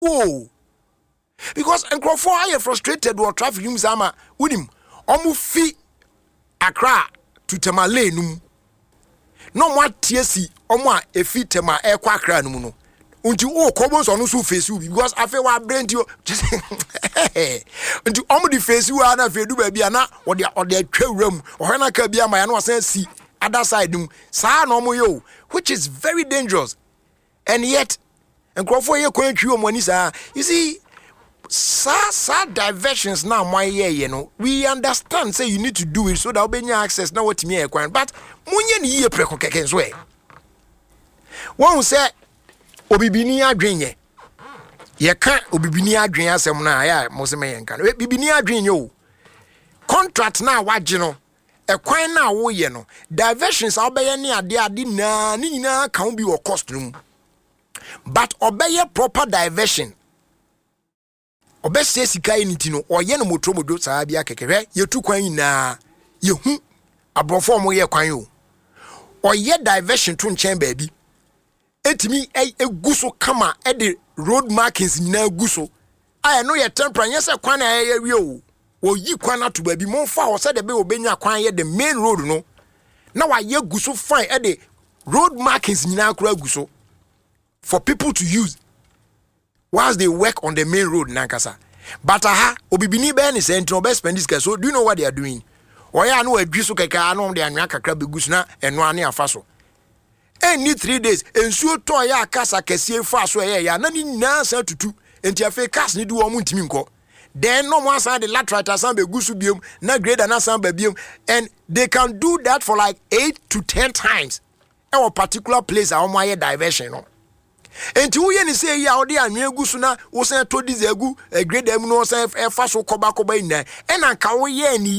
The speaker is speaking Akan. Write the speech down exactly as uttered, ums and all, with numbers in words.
Oh, because nkrofo are frustrated with traffic jams ama with him. Omu fi Accra to Tamale num. No more T S C omu a efi Tema e kwa Accra num no. Unti o kobons onu so face you because afi wa brain you just unti omu di face you ana fe du ba bia na wo de o de atwa wuram o hena ka bia ma ya na wasan si other side num sa na omu yo, which is very dangerous. And yet nkrofo ye kwan twi omu ani sa. You see, Sa sa diversions now my year, you know. We understand say you need to do it so that we access now what me ekwan. But munye ni ye preko keken so e. Won say obibini adwenye. Ye kan obibini adwen asem na ya mo se me yen kan. Bibini adwen yo. Contract na wagye no. Ekwan na wo ye no. Diversions obeye ni ade ade na ni nyina kan bi wo cost no. But obeye proper diversion. Obese sika eniti no oye no motro modo saa bia kekere ye tu kwan nyina ye hu abrofo mo ye kwan yo oye diversion to nchen baabi etimi eguso kama e de road markings nyina guso aya no ye temporary yes kwan na ye wi o oyi kwan na to baabi mo fa ho se de be obenya kwan ye the main road no na wa ye guso fine e de road markings nyina akura guso for people to use whilst they work on the main road nankasa. But aha obibini be ni say ntino be spend this guy. So do you know what they are doing? Oya no adwi so keka anu de anwa kakra begusu na eno ane afa so. Any three days ensuo to ya akasa kese fa so ye ya na ni nyina sa tutu enti afa kas ni du o mu ntimi nko. Then no one side the lateral san begusu biom na grade na san ba biom, and they can do that for like eight to ten times. E a particular place a omo diversion no. Enti wo ye ni say ya odi anwe agusu na wo san to dize agu grade am no san e fa so koba koba ina e na nka wo ye ni